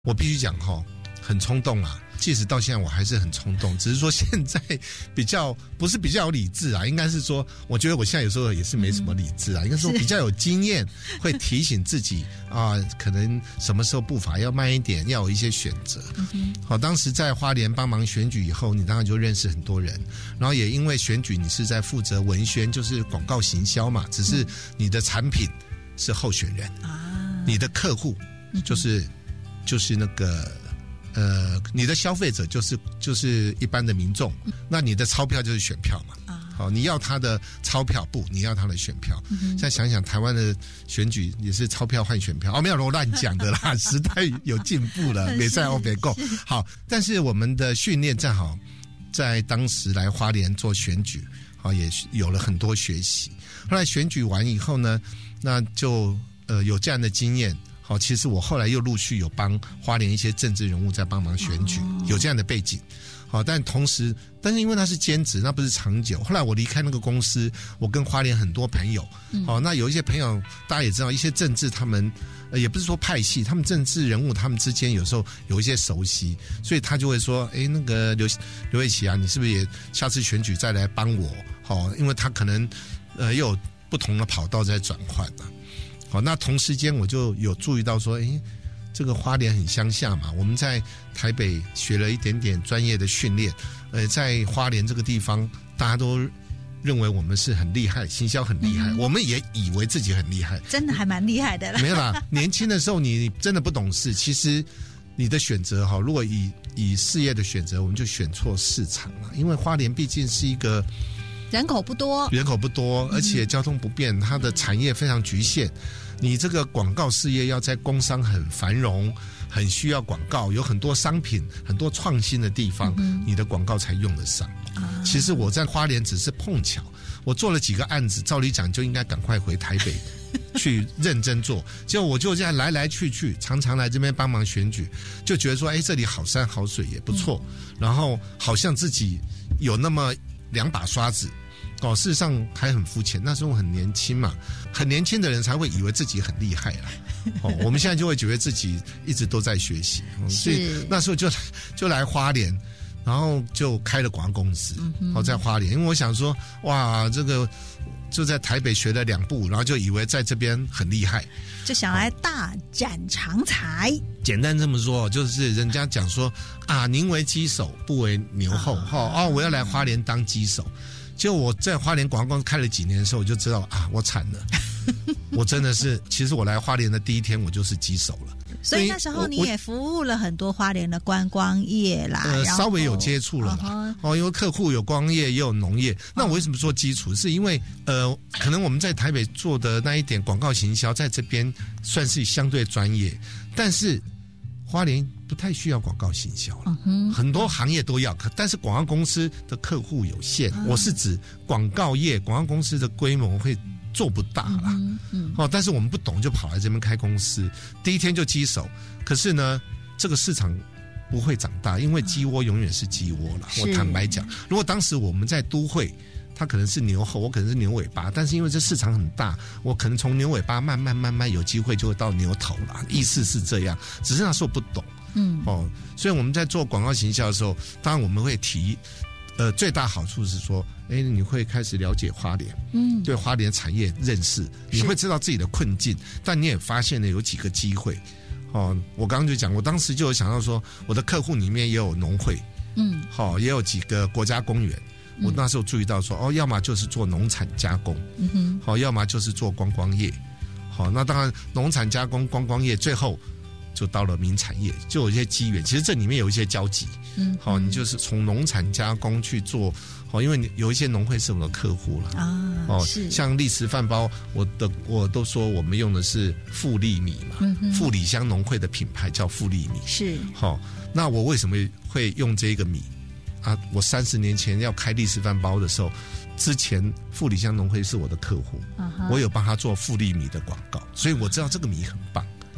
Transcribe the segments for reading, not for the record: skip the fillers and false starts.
我必须讲很冲动啊，即使到现在我还是很冲动，只是说现在不是比较有理智啊，应该是说我觉得我现在有时候也是没什么理智啊，应该说比较有经验，会提醒自己啊，可能什么时候步伐要慢一点，要有一些选择。好，当时在花莲帮忙选举以后，你当然就认识很多人，然后也因为选举你是在负责文宣，就是广告行销嘛，只是你的产品是候选人啊，你的客户就是那个你的消费者就是一般的民众，那你的钞票就是选票嘛。好，你要他的钞票不？你要他的选票。现在想想，台湾的选举也是钞票换选票没有我乱讲的啦，时代有进步了，没在欧北够好。但是我们的训练正好在当时来花莲做选举，好也有了很多学习。后来选举完以后呢，那就有这样的经验。好，其实我后来又陆续有帮花莲一些政治人物在帮忙选举，有这样的背景。好，但是因为那是兼职，那不是长久。后来我离开那个公司，我跟花莲很多朋友，好，那有一些朋友大家也知道，一些政治他们也不是说派系，他们政治人物他们之间有时候有一些熟悉，所以他就会说，那个刘伟奇啊，你是不是也下次选举再来帮我？好，因为他可能又有不同的跑道在转换啊。好，那同时间我就有注意到说，这个花莲很乡下嘛，我们在台北学了一点点专业的训练，在花莲这个地方，大家都认为我们是很厉害，行销很厉害，我们也以为自己很厉害， 真的还蛮厉害的啦。 没有啦，年轻的时候你真的不懂事，其实你的选择如果以事业的选择，我们就选错市场了，因为花莲毕竟是一个人口不多， 而且交通不便，它的产业非常局限。你这个广告事业要在工商很繁荣，很需要广告，有很多商品，很多创新的地方，你的广告才用得上。其实我在花莲只是碰巧，我做了几个案子，照理讲就应该赶快回台北去认真做，结果我就这样来去，常常来这边帮忙选举，就觉得说，这里好山好水也不错，然后好像自己有那么2把刷子。事实上还很肤浅，那时候很年轻嘛，很年轻的人才会以为自己很厉害啦。我们现在就会觉得自己一直都在学习，所以那时候就来花莲，然后就开了广告公司。在花莲，因为我想说，哇，这个就在台北学了2步，然后就以为在这边很厉害， 就想来大展长才。 简单这么说，就是人家讲说啊，宁为鸡首不为牛后。我要来花莲当鸡首。就我在花莲广告公司开了几年的时候，我就知道啊，我惨了。我真的是，其实我来花莲的第一天，我就是鸡首了。 所以那时候你也服务了很多花莲的观光业啦， 稍微有接触了啦。因为客户有观光业也有农业。那我为什么做基础？是因为可能我们在台北做的那一点广告行销，在这边算是相对专业，但是花莲不太需要广告行销了，很多行业都要，但是广告公司的客户有限。我是指广告业，广告公司的规模会做不大啦。但是我们不懂，就跑来这边开公司，第一天就鸡首。可是呢，这个市场不会长大，因为鸡窝永远是鸡窝啦。我坦白讲，如果当时我们在都会，它可能是牛后，我可能是牛尾巴，但是因为这市场很大，我可能从牛尾巴慢慢有机会就会到牛头啦。意思是这样，只是那时候不懂。所以我们在做广告行销的时候，当然我们会提，最大好处是说，你会开始了解花莲，对花莲产业认识，你会知道自己的困境，但你也发现了有几个机会。我刚刚就讲，我当时就有想到说，我的客户里面也有农会，也有几个国家公园。我那时候注意到说，要么就是做农产加工，要么就是做观光业。那当然农产加工、观光业最后就到了民产业，就有一些机缘。其实这里面有一些交集。你就是从农产加工去做，因为有一些农会是我的客户了像立食饭包，我都说我们用的是富利米嘛，富里乡农会的品牌叫富利米。是那我为什么会用这个米？我30年前要开立食饭包的时候，之前富里乡农会是我的客户，我有帮他做富利米的广告，所以我知道这个米很棒。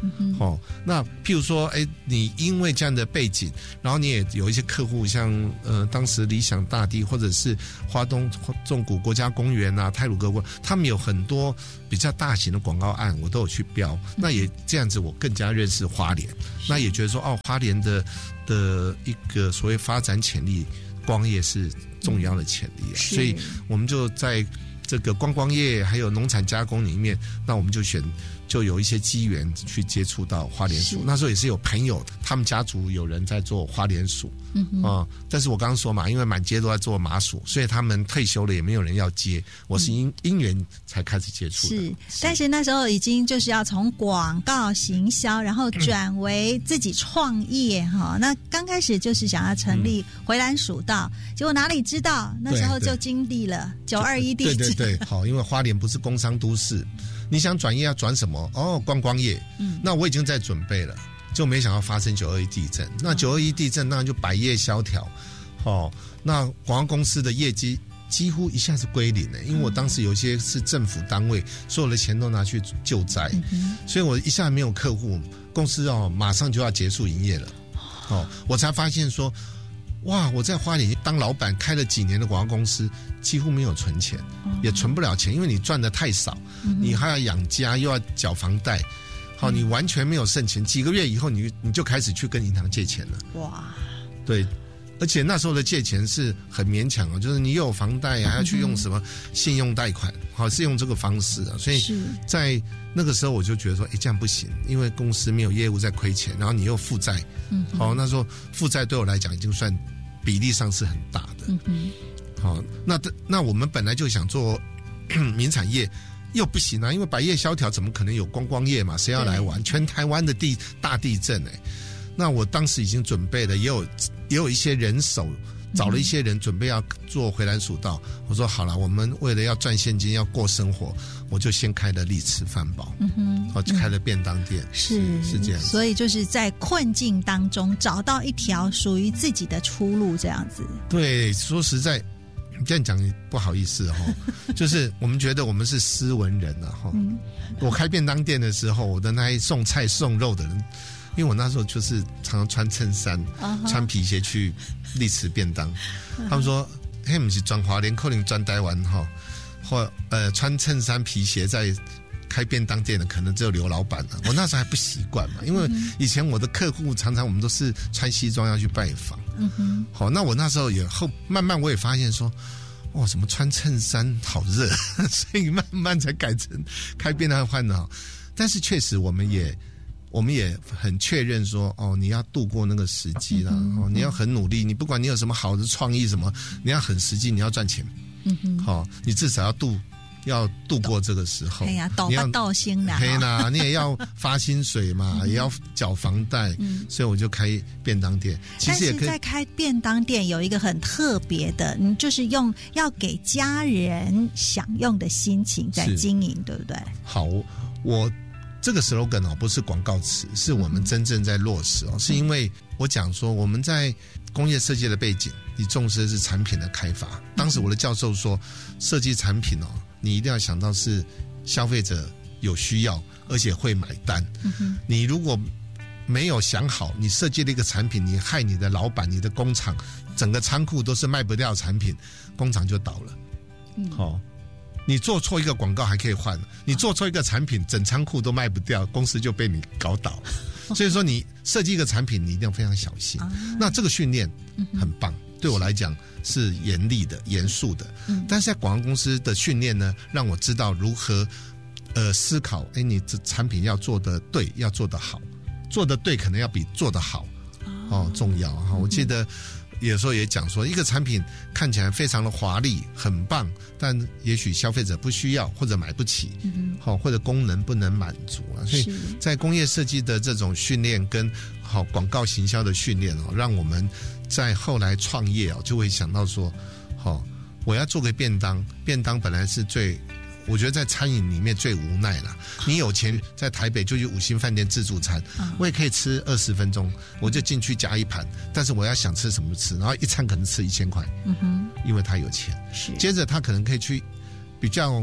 那譬如说你因为这样的背景，然后你也有一些客户，像当时理想大地或者是花东纵谷国家公园啊、太鲁阁国，他们有很多比较大型的广告案，我都有去标。那也这样子，我更加认识花莲，那也觉得说花莲的一个所谓发展潜力，光业是重要的潜力啊，所以我们就在这个观光业还有农产加工里面，那我们就有一些机缘去接触到花莲薯。那时候也是有朋友，他们家族有人在做花莲薯，但是我刚刚说嘛，因为满街都在做麻薯，所以他们退休了也没有人要接，我是因缘才开始接触的。 是，但是那时候已经就是要从广告行销，然后转为自己创业哈。那刚开始就是想要成立回蓝薯道，结果哪里知道那时候就经历了921地震。 对，好，因为花莲不是工商都市。你想转业要转什么？观光业。那我已经在准备了，就没想到发生921地震。那921地震当然就百业萧条，那广告公司的业绩几乎一下子归零了，因为我当时有些是政府单位，所有的钱都拿去救灾，所以我一下没有客户，公司马上就要结束营业了。我才发现说，哇！我在花莲当老板开了几年的广告公司，几乎没有存钱，也存不了钱，因为你赚的太少，你还要养家，又要缴房贷，你完全没有剩钱。几个月以后你就开始去跟银行借钱了。哇！对，而且那时候的借钱是很勉强就是你又有房贷，还要去用什么信用贷款，是用这个方式所以在那个时候我就觉得说，这样不行，因为公司没有业务在亏钱，然后你又负债，那时候负债对我来讲已经算比例上是很大的。那我们本来就想做民产业，又不行因为百业萧条，怎么可能有观光业嘛？谁要来玩？全台湾的大地震那我当时已经准备了，也有一些人手，找了一些人准备要做回蓝薯道。我说好了，我们为了要赚现金，要过生活，我就先开了力吃饭堡，就开了便当店，是这样。 所以就是在困境当中找到一条属于自己的出路，这样子。 对，说实在，这样讲不好意思就是我们觉得我们是斯文人我开便当店的时候，我的那些送菜送肉的人，因为我那时候就是常常穿衬衫、穿皮鞋去力吃便当，他们说嘿，不是转花莲，可能转台湾或穿衬衫皮鞋在开便当店的可能只有刘老板了。我那时候还不习惯嘛，因为以前我的客户常常我们都是穿西装要去拜访。那我那时候也慢慢我也发现说，怎么穿衬衫好热，所以慢慢才改成开便当换的。但是确实我们也很确认说，你要度过那个时机啦，你要很努力，你不管你有什么好的创意什么，你要很实际，你要赚钱，你至少要度过这个时候。 你要倒心的， 你也要发薪水嘛，也要缴房贷，所以我就开便当店。其实也可以。但是在开便当店有一个很特别的，你就是用要给家人享用的心情在经营，对不对？ 好，我这个 slogan 不是广告词，是我们真正在落实是因为我讲说我们在工业设计的背景，你重视的是产品的开发。当时我的教授说，设计产品你一定要想到是消费者有需要，而且会买单。你如果没有想好，你设计了一个产品，你害你的老板、你的工厂，整个仓库都是卖不掉的产品，工厂就倒了。你做错一个广告还可以换，你做错一个产品，整仓库都卖不掉，公司就被你搞倒。所以说你设计一个产品，你一定要非常小心。那这个训练很棒，对我来讲是严厉的、严肃的。但是在广告公司的训练呢，让我知道如何思考，你这产品要做得对，要做得好，做得对可能要比做得好重要。我记得有时候也讲说，一个产品看起来非常的华丽很棒，但也许消费者不需要或者买不起，或者功能不能满足所以在工业设计的这种训练跟广告行销的训练让我们在后来创业就会想到说，我要做个便当本来是我觉得在餐饮里面最无奈了。你有钱在台北就去5星饭店自助餐，我也可以吃20分钟，我就进去夹一盘，但是我要想吃什么吃，然后一餐可能吃1000块，因为他有钱。接着他可能可以去比较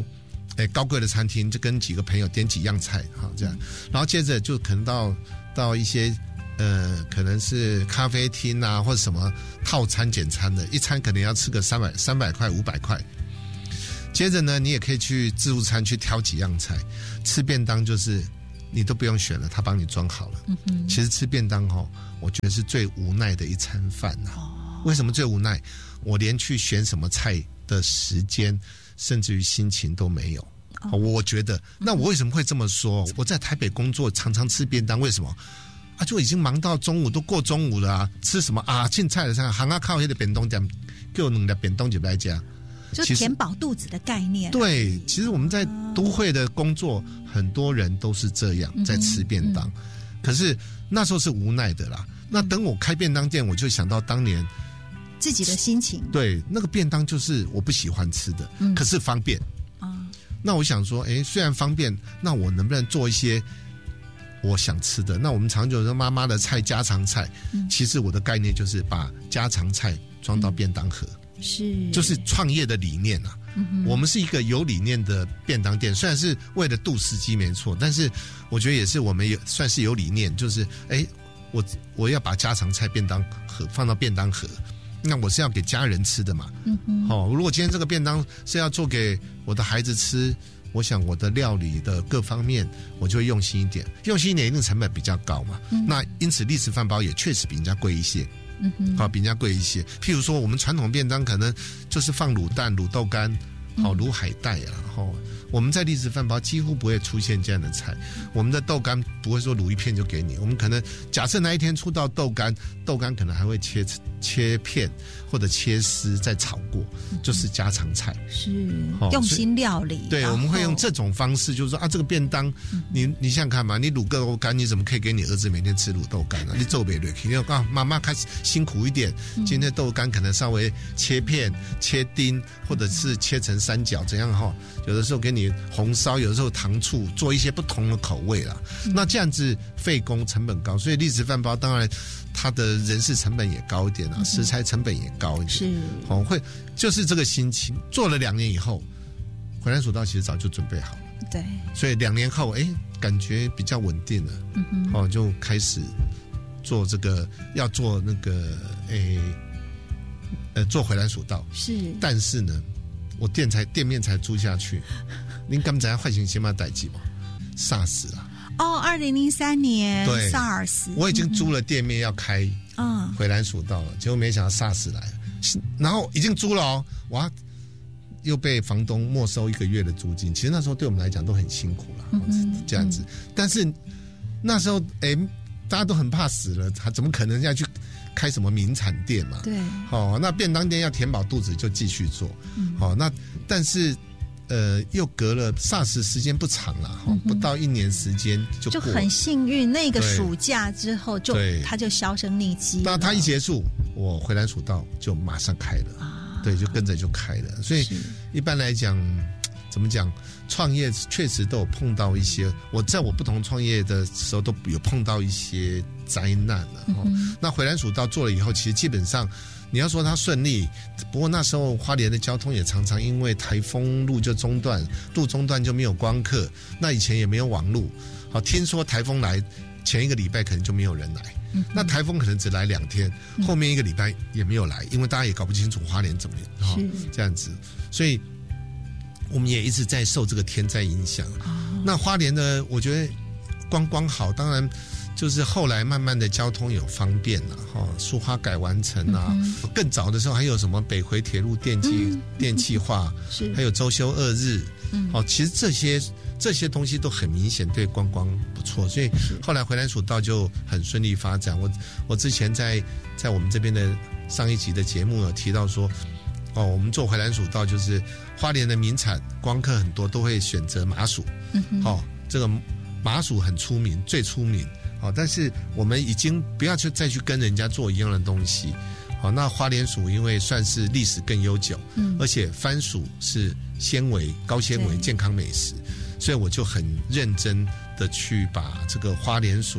高贵的餐厅，就跟几个朋友点几样菜，这样，然后接着就可能到一些可能是咖啡厅啊，或者什么套餐简餐的，一餐可能要吃个300块500块。接着呢，你也可以去自助餐去挑几样菜，吃便当就是你都不用选了，他帮你装好了。其实吃便当我觉得是最无奈的一餐饭为什么最无奈？我连去选什么菜的时间，甚至于心情都没有。我觉得，那我为什么会这么说？我在台北工作，常常吃便当，为什么？就已经忙到中午，都过中午了吃什么进菜的上，行靠那个便当店，给我弄的便当就来家， 就填饱肚子的概念。 对，其实我们在都会的工作，很多人都是这样在吃便当，可是那时候是无奈的啦。那等我开便当店，我就想到当年自己的心情。 对，那个便当就是我不喜欢吃的，可是方便那我想说，虽然方便，那我能不能做一些我想吃的？那我们常就说妈妈的菜、家常菜，其实我的概念就是把家常菜装到便当盒，就是创业的理念啊。我们是一个有理念的便当店，虽然是为了渡司机没错，但是我觉得也是我们算是有理念，就是我要把家常菜便当盒放到便当盒。那我是要给家人吃的嘛，如果今天这个便当是要做给我的孩子吃，我想我的料理的各方面我就会用心一点，一定成本比较高嘛，那因此立式饭包也确实比人家贵一些，比人家贵一些。譬如说我们传统便当可能就是放卤蛋、卤豆干、卤海带我们在立式饭包几乎不会出现这样的菜，我们的豆干不会说卤一片就给你，我们可能假设那一天出到豆干可能还会切片或者切丝再炒过，就是家常菜， 用心料理。 对，我们会用这种方式，就是说这个便当你想想看嘛，你卤个豆干，你怎么可以给你儿子每天吃卤豆干你做不了，因为妈妈开始辛苦一点，今天豆干可能稍微切片、切丁，或者是切成三角，怎样有的时候给你红烧，有的时候糖醋，做一些不同的口味啦。那这样子费工成本高，所以立式饭包当然它的人事成本也高一点食材成本也高一点。会就是这个心情。做了2年以后，回蓝蜀道其实早就准备好了。 对， 所以2年后，感觉比较稳定了。就开始做这个，要做那个做回蓝蜀道。但是呢，我店面才租下去，您刚才坏情先嘛代际嘛，SARS 啊。 2003年对 SARS， 我已经租了店面要开回蓝蜀道了，结果没想到 SARS 来了，然后已经租了哇，又被房东没收1个月的租金。其实那时候对我们来讲都很辛苦了，这样子。但是那时候大家都很怕死了，他怎么可能要去开什么名产店嘛？ 对， 那便当店要填饱肚子就继续做。那但是又隔了 SARS 时间不长了，不到1年时间就过了， 就很幸运，那个暑假之后它就销声匿迹。 那它一结束，我回蓝蜀道就马上开了，对，就跟着就开了。所以一般来讲，怎么讲，创业确实都有碰到一些，我在我不同创业的时候都有碰到一些灾难了。那回蓝蜀道做了以后，其实基本上你要说它顺利，不过那时候花莲的交通也常常因为台风路就中断，路中断就没有光客，那以前也没有网路。听说台风来前1个礼拜可能就没有人来，那台风可能只来2天，后面1个礼拜也没有来，因为大家也搞不清楚花莲怎么样，这样子，所以我们也一直在受这个天灾影响。那花莲呢，我觉得观光好，当然就是后来慢慢的交通有方便了苏花改完成更早的时候还有什么北回铁路电气化，还有周休2日，其实这些东西都很明显对观光不错，所以后来回蓝蜀道就很顺利发展。我之前在我们这边的上一集的节目有提到说，我们做回蓝蜀道就是花莲的名产，光客很多都会选择麻薯，这个麻薯很出名，最出名。但是我们已经不要再去跟人家做一样的东西。那花莲薯因为算是历史更悠久，而且番薯是高纤维健康美食，所以我就很认真的去把这个花莲薯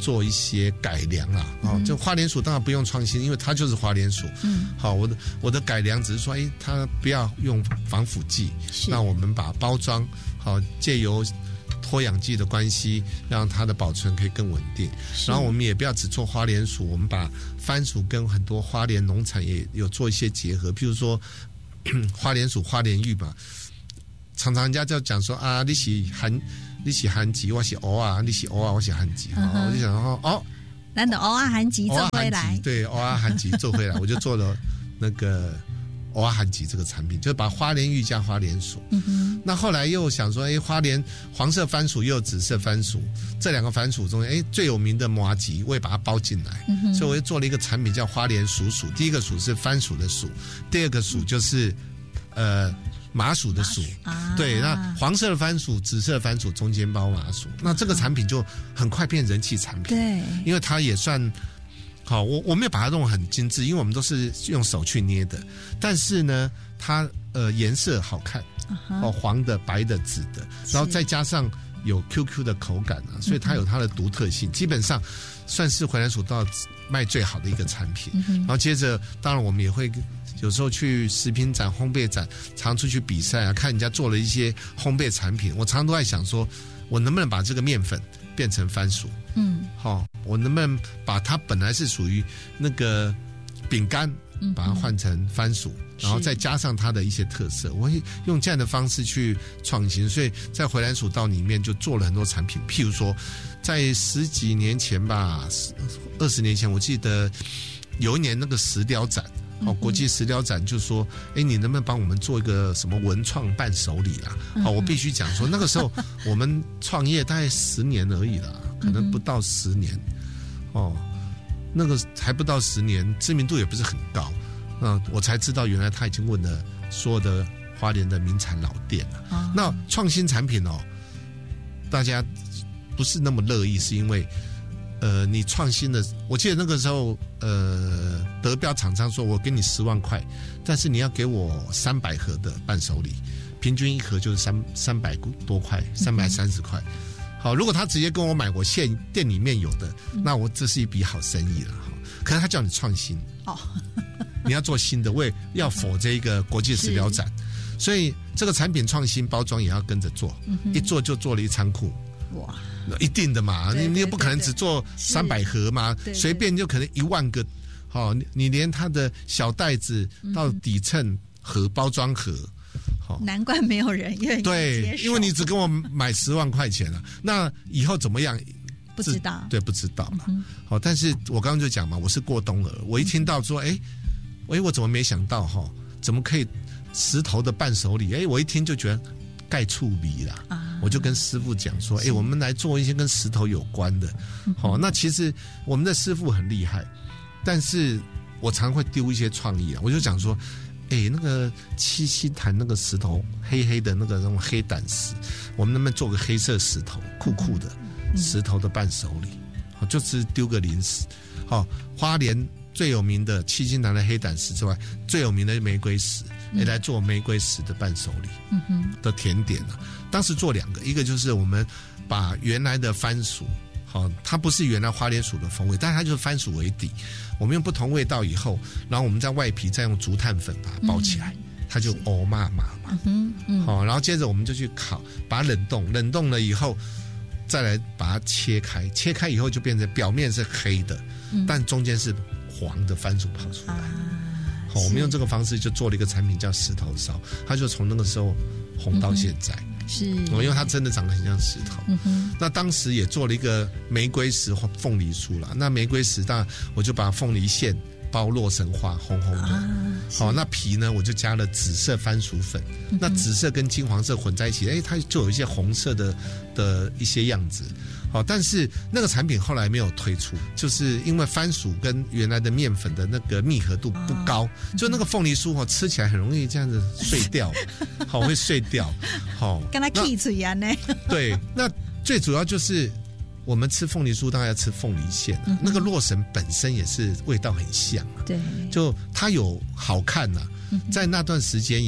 做一些改良啦。就花莲薯当然不用创新，因为它就是花莲薯。好，我的改良只是说，它不要用防腐剂，那我们把包装好借由脱氧剂的关系，让它的保存可以更稳定。然后我们也不要只做花莲薯，我们把番薯跟很多花莲农产也有做一些结合，譬如说花莲薯、花莲玉嘛。常常人家就讲说啊，你是韩籍，我是蚵啊，你是蚵啊，我是韩籍。我就想说咱的蚵啊韩籍做回来， 对，蚵啊韩籍做回来，我就做了那个蚵啊韩籍这个产品，就把花莲玉加花莲薯。那后来又想说，花莲黄色番薯又有紫色番薯，这两个番薯中间，最有名的麻糬我也把它包进来，所以我又做了一个产品叫花莲薯薯。第一个薯是番薯的薯，第二个薯就是麻薯的薯，对，那黄色的番薯、紫色的番薯中间包麻薯，那这个产品就很快变人气产品。 对， 因为它也算好，我没有把它弄得很精致，因为我们都是用手去捏的，但是呢，它颜色好看，黄的、白的、紫的，然后再加上有 QQ 的口感啊，所以它有它的独特性，基本上算是回蓝薯道卖最好的一个产品。然后接着，当然我们也会有时候去食品展、烘焙展，常出去比赛啊，看人家做了一些烘焙产品，我常常都在想说，我能不能把这个面粉变成番薯？我能不能把它本来是属于那个饼干，把它换成番薯，然后再加上它的一些特色，我会用这样的方式去创新。所以在回蓝薯道里面就做了很多产品，譬如说，在10几年前吧，20年前，我记得有一年那个石雕展。国际石雕展就说，你能不能帮我们做一个什么文创伴手礼啦？我必须讲说，那个时候我们创业大概10年而已啦，可能不到10年，那个还不到10年，知名度也不是很高，我才知道原来他已经问了所有的花莲的名产老店了。那创新产品大家不是那么乐意，是因为你创新的，我记得那个时候，得标厂商说，我给你10万块，但是你要给我300盒的伴手礼，平均一盒就是300多块，330块。好，如果他直接跟我买我现店里面有的，那我这是一笔好生意了。可是他叫你创新，你要做新的，为要否这一个国际石雕展，所以这个产品创新包装也要跟着做，一做就做了一仓库。哇，一定的嘛，你也不可能只做300盒嘛，随便就可能1万个。你连它的小袋子到底称盒、包装盒， 难怪没有人愿意接受。 对，因为你只跟我买10万块钱了，那以后怎么样？ 不知道， 对，不知道嘛。但是我刚刚就讲嘛，我是过冬儿，我一听到说，我怎么没想到怎么可以石头的伴手礼？我一听就觉得盖触鼻啦。我就跟师傅讲说，我们来做一些跟石头有关的。那其实我们的师傅很厉害，但是我常会丢一些创意啊。我就讲说，那个七星潭那个石头黑黑的那种黑胆石，我们能不能做个黑色石头酷酷的石头的伴手礼？就是丢个零食。花莲最有名的七星潭的黑胆石之外，最有名的玫瑰石，也来做玫瑰石的伴手礼的甜点啊。当时做2个，一个就是我们把原来的番薯，它不是原来花莲薯的风味，但是它就是番薯为底，我们用不同味道以后，然后我们在外皮再用竹炭粉把它包起来，它就麻嘛。然后接着我们就去烤，把它冷冻了以后，再来把它切开以后就变成表面是黑的，但中间是黄的番薯跑出来。我们用这个方式就做了一个产品叫石头烧，它就从那个时候红到现在。是，因为它真的长得很像石头。那当时也做了一个玫瑰石凤梨酥啦，那玫瑰石当然我就把凤梨馅包洛神花，红红的。那皮呢我就加了紫色番薯粉，那紫色跟金黄色混在一起，它就有一些红色的一些样子。但是那个产品后来没有推出，就是因为番薯跟原来的面粉的那个密合度不高，就那个凤梨酥吃起来很容易这样子碎掉，会碎掉， 跟它气嘴一样呢。 对，那最主要就是我们吃凤梨酥当然要吃凤梨馅，那个洛神本身也是味道很像，对，就它有好看在那段时间也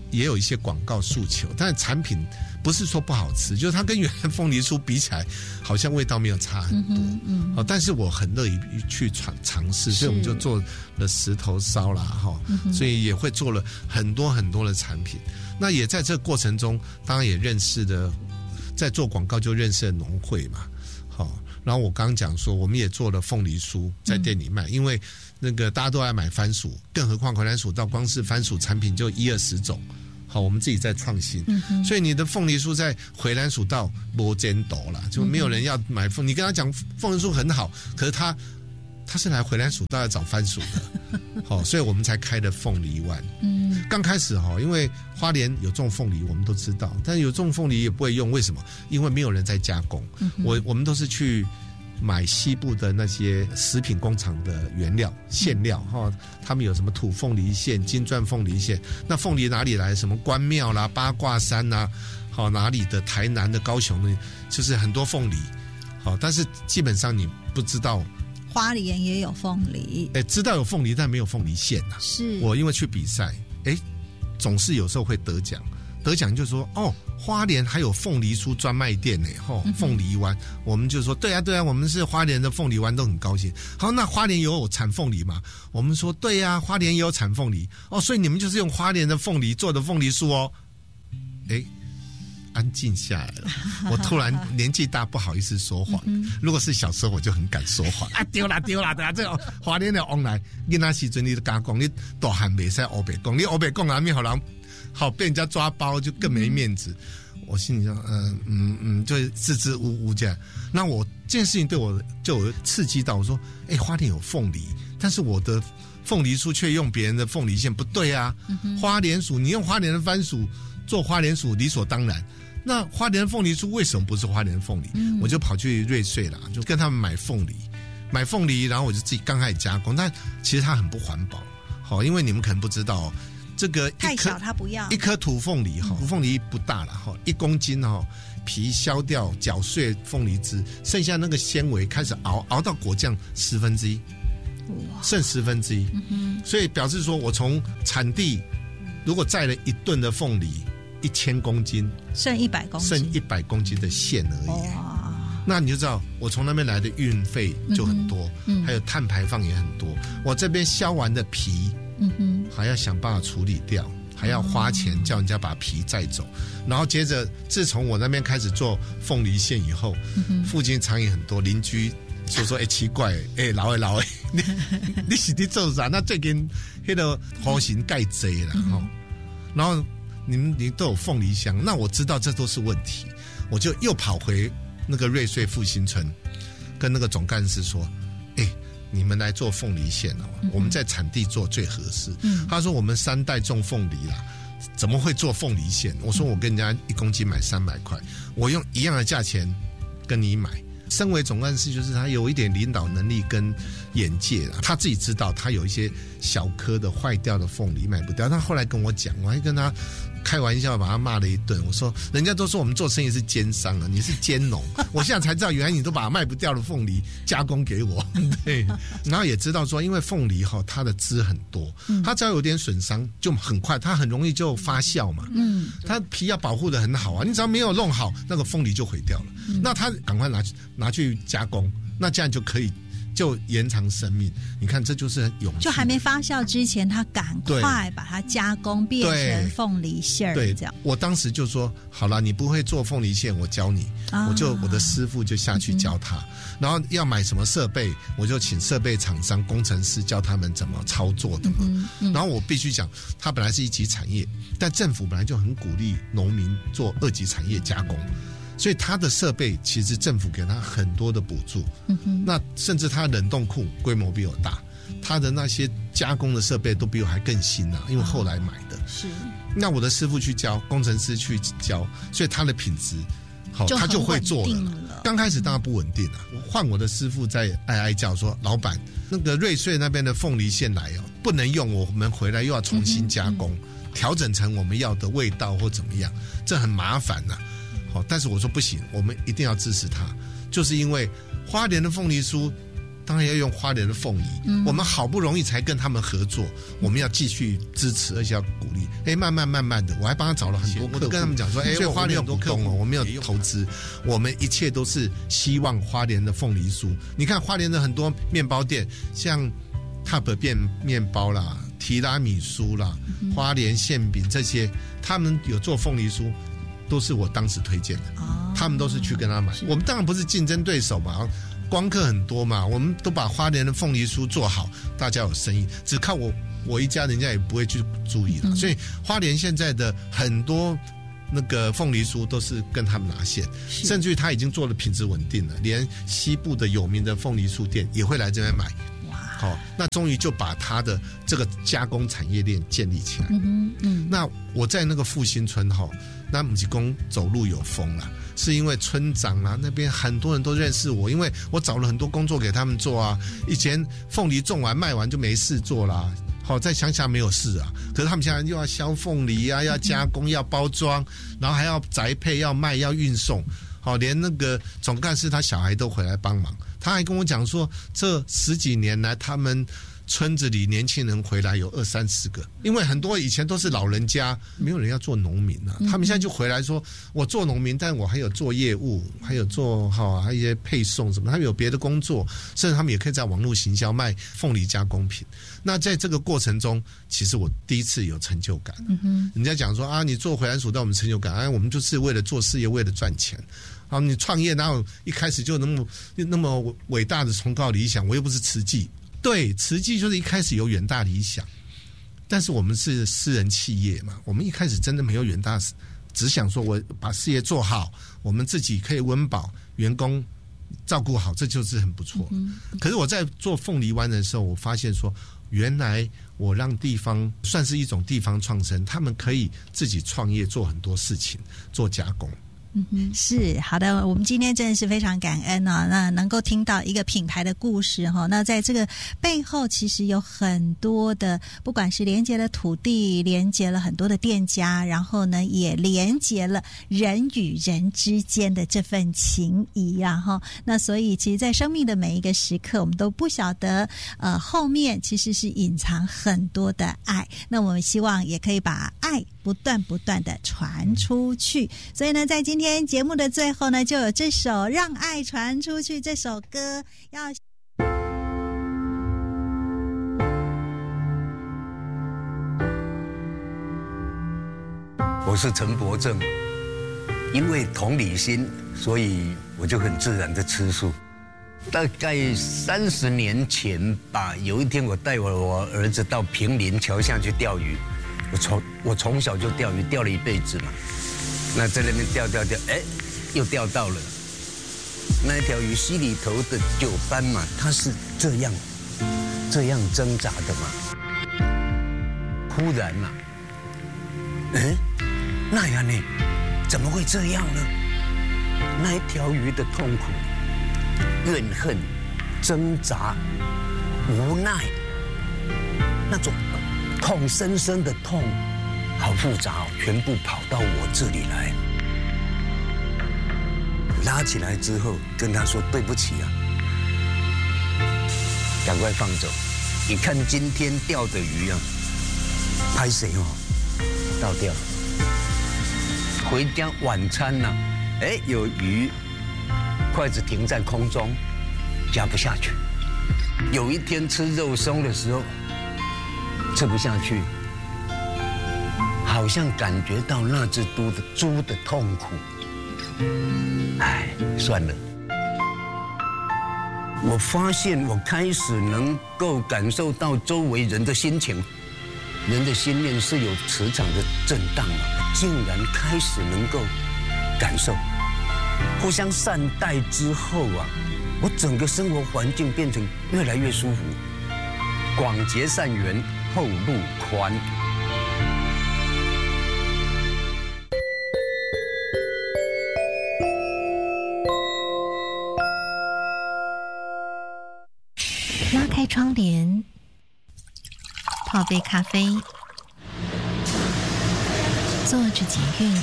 也有一些广告诉求，但产品不是说不好吃，就是它跟原来凤梨酥比起来，好像味道没有差很多。但是我很乐意去尝试，所以我们就做了石头烧啦，所以也会做了很多很多的产品。那也在这个过程中，当然也认识的，在做广告就认识了农会嘛，然后我刚刚讲说，我们也做了凤梨酥在店里卖，因为那个大家都爱买番薯，更何况回蓝薯到光是番薯产品就10-20种。好，我们自己在创新，所以你的凤梨酥在回蓝薯到没见到啦，就没有人要买凤。你跟他讲凤梨酥很好，可是他是来回蓝薯道要找番薯的，好，所以我们才开的凤梨湾。刚开始因为花莲有种凤梨，我们都知道，但是有种凤梨也不会用，为什么？因为没有人在加工。我们都是去买西部的那些食品工厂的原料馅料他们有什么土凤梨馅、金钻凤梨馅，那凤梨哪里来？什么关庙啦、八卦山啦，哪里的台南的、高雄的，就是很多凤梨。但是基本上你不知道花莲也有凤梨， 知道有凤梨，但没有凤梨馅呐。是我因为去比赛，总是有时候会得奖。得奖就说花莲还有凤梨酥专卖店呢，凤梨湾，我们就说对啊，我们是花莲的凤梨湾，都很高兴。好，那花莲有产凤梨吗？我们说对啊，花莲也有产凤梨所以你们就是用花莲的凤梨做的凤梨酥安静下来了。我突然年纪大，不好意思说谎。如果是小时候，我就很敢说谎丢啦，对啊，这个花莲的往来，你那时阵你就敢讲，你大汉没使黑白讲，你黑白讲哪面好人好被人家抓包，就更没面子。我心里想，就支支吾吾这样。那我这件事情对我就有刺激到，我说，花莲有凤梨，但是我的凤梨酥却用别人的凤梨馅，不对啊。花莲薯，你用花莲的番薯做花莲薯，理所当然。那花莲的凤梨酥为什么不是花莲的凤梨？我就跑去瑞穗啦，就跟他们买凤梨，然后我就自己刚开始加工，但其实它很不环保。因为你们可能不知道。这个太小他不要， 一颗土凤梨土凤梨不大了1公斤皮削掉，搅碎凤梨汁，剩下那个纤维开始熬到果酱1/10，剩1/10。所以表示说我从产地如果载了1吨的凤梨，1000公斤，剩100公斤的馅而已。那你就知道我从那边来的运费就很多，还有碳排放也很多。我这边削完的皮还要想办法处理掉，还要花钱叫人家把皮载走。然后接着自从我那边开始做凤梨馅以后，附近苍蝇很多，邻居就说奇怪老的你是在做啥？那最近那个花型盖贼了然后你都有凤梨香，那我知道这都是问题，我就又跑回那个瑞穗复兴村，跟那个总干事说你们来做凤梨馅我们在产地做最合适。他说我们3代种凤梨啦，怎么会做凤梨馅？我说我跟人家1公斤买300块，我用一样的价钱跟你买。身为总干事，就是他有一点领导能力跟眼界啦，他自己知道他有一些小颗的坏掉的凤梨卖不掉。他后来跟我讲，我还跟他开玩笑把他骂了一顿。我说人家都说我们做生意是奸商啊，你是奸农。我现在才知道原来你都把卖不掉的凤梨加工给我。对，然后也知道说因为凤梨它的汁很多，它只要有点损伤就很快，它很容易就发酵嘛。它皮要保护得很好啊，你只要没有弄好，那个凤梨就毁掉了。那他赶快拿去加工，那这样就可以就延长生命。你看这就是勇气， 就还没发酵之前他赶快把它加工变成凤梨馅。对，这样我当时就说好了，你不会做凤梨馅我教你，我的师傅就下去教他。然后要买什么设备，我就请设备厂商工程师教他们怎么操作的嘛。然后我必须讲，它本来是1级产业，但政府本来就很鼓励农民做2级产业加工，所以他的设备其实政府给他很多的补助。那甚至他冷冻库规模比我大，他的那些加工的设备都比我还更新因为后来买的。是，那我的师傅去教，工程师去教，所以他的品质他就会做了。刚开始当然不稳定我换我的师傅在哀叫说，老板，那个瑞穗那边的凤梨馅来不能用，我们回来又要重新加工，调整成我们要的味道或怎么样，这很麻烦但是我说不行，我们一定要支持他，就是因为花莲的凤梨酥当然要用花莲的凤梨。我们好不容易才跟他们合作，我们要继续支持，而且要鼓励。慢慢的，我还帮他找了很多客户，我都跟他们讲说，所以花莲有股东哦，我没有投资，我们一切都是希望花莲的凤梨酥。你看花莲的很多面包店，像 Top 面包啦、提拉米苏啦、花莲馅饼这些，他们有做凤梨酥，都是我当时推荐的。他们都是去跟他买。我们当然不是竞争对手嘛，光客很多嘛，我们都把花莲的凤梨酥做好，大家有生意，只靠我一家，人家也不会去注意了。所以花莲现在的很多那个凤梨酥都是跟他们拿线，甚至于他已经做了品质稳定了，连西部的有名的凤梨酥店也会来这边买。好，那终于就把他的这个加工产业链建立起来。那我在那个复兴村哈，那不是说走路有风啦，是因为村长啊那边很多人都认识我，因为我找了很多工作给他们做啊。以前凤梨种完卖完就没事做啦，好，在乡下没有事啊。可是他们现在又要削凤梨啊，要加工，要包装，然后还要宅配，要卖，要运送。好，连那个总干事他小孩都回来帮忙。他还跟我讲说，这10几年来，他们村子里年轻人回来有20-30个，因为很多以前都是老人家，没有人要做农民啊。他们现在就回来说，我做农民，但我还有做业务，还有做还有一些配送什么，他们有别的工作，甚至他们也可以在网络行销卖凤梨加工品。那在这个过程中，其实我第一次有成就感。人家讲说啊，你做回蓝薯，但我们成就感，我们就是为了做事业，为了赚钱。好，你创业哪有一开始就那么伟大的崇高理想？我又不是慈济。对，慈济就是一开始有远大理想，但是我们是私人企业嘛，我们一开始真的没有远大，只想说我把事业做好，我们自己可以温饱，员工照顾好，这就是很不错。可是我在做凤梨湾的时候，我发现说，原来我让地方算是一种地方创生，他们可以自己创业，做很多事情，做加工。 是好的，我们今天真的是非常感恩啊，那能够听到一个品牌的故事哈。那在这个背后，其实有很多的，不管是连接了土地，连接了很多的店家，然后呢，也连接了人与人之间的这份情谊啊哈。那所以，其实，在生命的每一个时刻，我们都不晓得后面其实是隐藏很多的爱。那我们希望也可以把爱不断的传出去。所以呢，在今天节目的最后呢，就有这首《让爱传出去》这首歌要。 我是陈伯正，因为同理心，所以我就很自然的吃素。大概30年前吧，有一天我带我儿子到平林桥下去钓鱼。我从小就钓鱼，钓了一辈子嘛。那在那边钓，又钓到了。那一条鱼溪里头的酒斑嘛，它是这样挣扎的嘛。忽然嘛，那样呢？怎么会这样呢？那一条鱼的痛苦、怨恨、挣扎、无奈，那种痛深深的痛，好复杂哦，全部跑到我这里来。拉起来之后，跟他说对不起啊，赶快放走。你看今天钓的鱼啊，拍谁哦，倒掉。回家晚餐呢，有鱼，筷子停在空中，夹不下去。有一天吃肉松的时候，吃不下去，好像感觉到那只猪的痛苦。算了。我发现我开始能够感受到周围人的心情，人的心念是有磁场的震荡嘛，竟然开始能够感受，互相善待之后啊，我整个生活环境变成越来越舒服，广结善缘，后路宽。 拉开窗帘，泡杯咖啡，坐着捷运，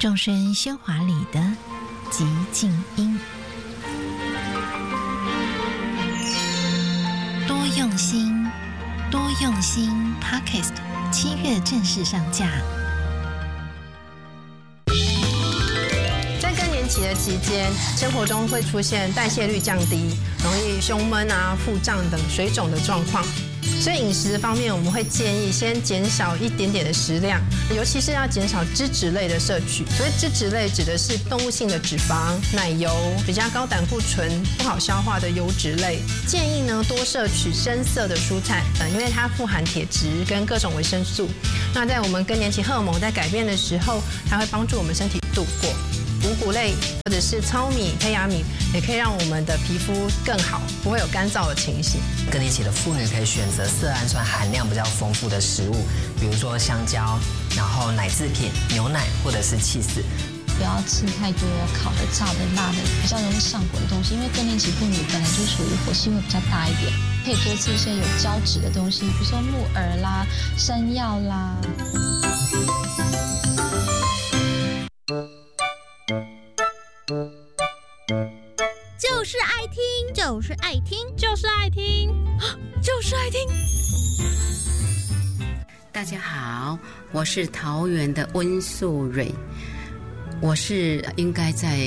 众生喧哗里的寂静音。多用心，多用心 Podcast 7月正式上架。 在更年期的期间，生活中会出现代谢率降低、容易胸闷啊、腹胀等水肿的状况。所以饮食方面，我们会建议先减少一点点的食量，尤其是要减少脂质类的摄取。所以脂质类指的是动物性的脂肪、奶油、比较高胆固醇、不好消化的油脂类。建议呢多摄取深色的蔬菜，因为它富含铁质跟各种维生素。那在我们更年期荷尔蒙在改变的时候，它会帮助我们身体度过。五谷类或者是糙米、胚芽米，也可以让我们的皮肤更好，不会有干燥的情形。 更年期的妇女可以选择色氨酸含量比较丰富的食物，比如说香蕉，然后奶制品、牛奶或者是起司。 不要吃太多烤的、炸的、辣的，比较容易上火的东西。因为更年期妇女本来就属于火性会比较大一点，可以多吃一些有胶质的东西，比如说木耳啦、山药啦。 就是爱听，就是爱听，就是爱听，就是爱听。 大家好，我是桃园的温素蕊。我是应该在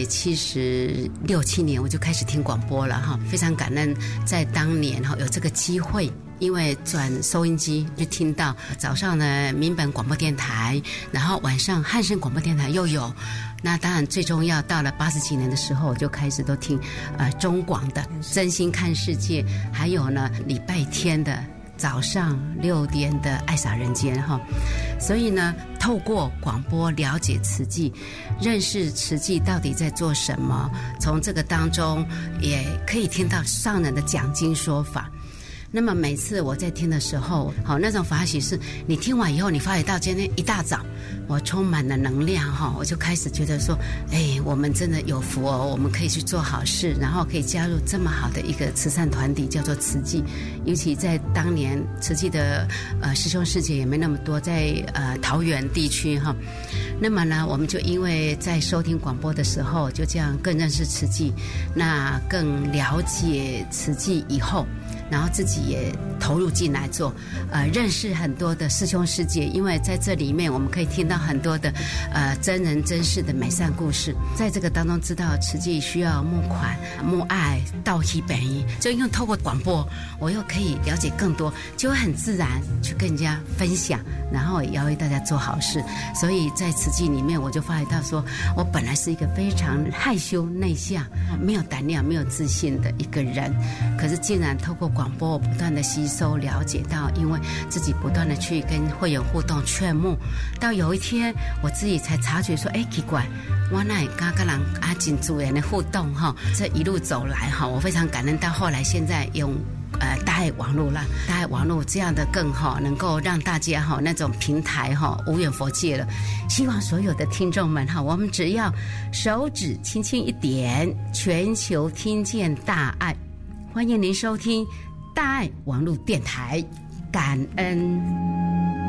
76、7年我就开始听广播了哈，非常感恩在当年哈有这个机会。因为转收音机就听到早上呢民本广播电台，然后晚上汉声广播电台又有。那当然最重要，到了80几年的时候，我就开始都听中广的真心看世界，还有呢礼拜天的早上6点的爱洒人间哈。所以呢透过广播了解慈济，认识慈济到底在做什么，从这个当中也可以听到上人的讲经说法。那么每次我在听的时候，好那种法喜是你听完以后，你发觉到今天一大早我充满了能量哈，我就开始觉得说，我们真的有福哦，我们可以去做好事，然后可以加入这么好的一个慈善团体，叫做慈济。尤其在当年慈济的师兄师姐也没那么多，在桃园地区哈。那么呢，我们就因为在收听广播的时候，就这样更认识慈济，那更了解慈济以后。然后自己也投入进来做，认识很多的师兄师姐，因为在这里面我们可以听到很多的真人真事的美善故事，在这个当中知道慈济需要募款、募爱、道喜本意，就因为透过广播，我又可以了解更多，就会很自然去跟人家分享，然后也要为大家做好事。所以在慈济里面，我就发觉到说，我本来是一个非常害羞内向、没有胆量、没有自信的一个人，可是竟然透过广播我不断的吸收了解到，因为自己不断的去跟会员互动劝募，到有一天我自己才察觉说，奇怪，我哪会跟人真自然的互动哈？这一路走来哈，我非常感恩。到后来现在用大爱网络啦，大爱网络这样的更好，能够让大家哈那种平台哈无远弗届了。希望所有的听众们哈，我们只要手指轻轻一点，全球听见大爱。欢迎您收听大爱网络电台，感恩。